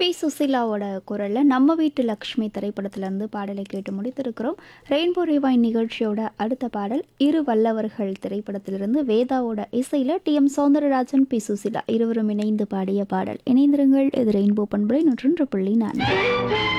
B சுசீலாவோட குரலில் நம்ம வீட்டு லக்ஷ்மி திரைப்படத்திலேருந்து பாடலை கேட்டு முடித்திருக்கிறோம். ரெயின்போ ரிவைன் நிகழ்ச்சியோட அடுத்த பாடல் இரு வல்லவர்கள் திரைப்படத்திலிருந்து வேதாவோட இசையில் டி.எம். சௌந்தரராஜன், பி சுசீலா இருவரும் இணைந்து பாடிய பாடல். இணைந்திருங்கள். இது ரெயின்போ பண்பலை 101.4.